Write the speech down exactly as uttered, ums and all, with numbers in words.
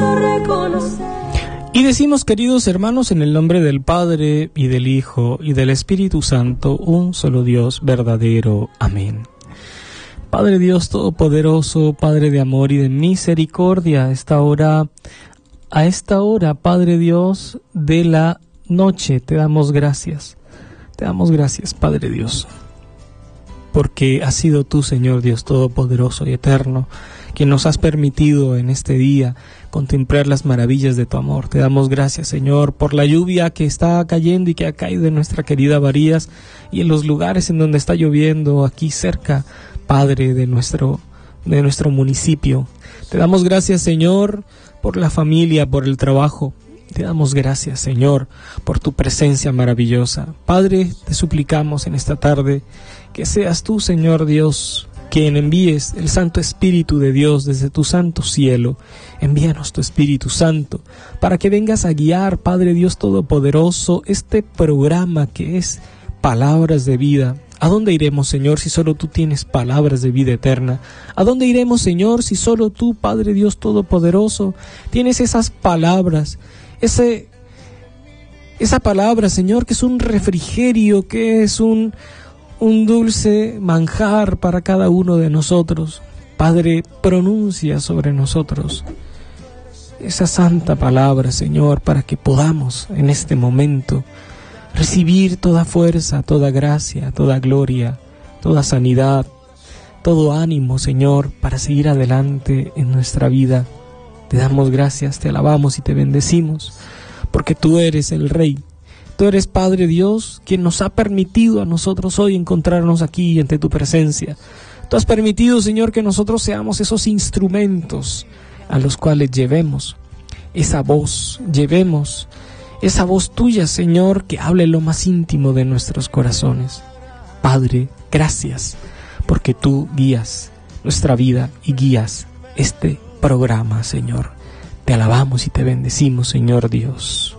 Y decimos, queridos hermanos, en el nombre del Padre, y del Hijo, y del Espíritu Santo, un solo Dios verdadero. Amén. Padre Dios Todopoderoso, Padre de amor y de misericordia, a esta hora, a esta hora, Padre Dios, de la noche, te damos gracias. Te damos gracias, Padre Dios, porque has sido tú, Señor Dios Todopoderoso y Eterno, quien nos has permitido en este día contemplar las maravillas de tu amor. Te damos gracias, Señor, por la lluvia que está cayendo y que ha caído en nuestra querida Varías y en los lugares en donde está lloviendo aquí cerca, Padre, de nuestro, de nuestro municipio. Te damos gracias, Señor, por la familia, por el trabajo. Te damos gracias, Señor, por tu presencia maravillosa. Padre, te suplicamos en esta tarde que seas tú, Señor Dios, quien envíes el Santo Espíritu de Dios desde tu santo cielo. Envíanos tu Espíritu Santo para que vengas a guiar, Padre Dios Todopoderoso, este programa que es Palabras de Vida. ¿A dónde iremos, Señor, si solo tú tienes palabras de vida eterna? ¿A dónde iremos, Señor, si solo tú, Padre Dios Todopoderoso, tienes esas palabras, ese, esa palabra, Señor, que es un refrigerio, que es un... un dulce manjar para cada uno de nosotros? Padre, pronuncia sobre nosotros esa santa palabra, Señor, para que podamos en este momento recibir toda fuerza, toda gracia, toda gloria, toda sanidad, todo ánimo, Señor, para seguir adelante en nuestra vida. Te damos gracias, te alabamos y te bendecimos, porque tú eres el Rey. Tú eres, Padre Dios, quien nos ha permitido a nosotros hoy encontrarnos aquí ante tu presencia. Tú has permitido, Señor, que nosotros seamos esos instrumentos a los cuales llevemos esa voz, llevemos esa voz tuya, Señor, que hable lo más íntimo de nuestros corazones. Padre, gracias, porque tú guías nuestra vida y guías este programa, Señor. Te alabamos y te bendecimos, Señor Dios.